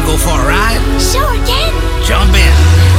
go for a ride? Sure, Ken. Jump in.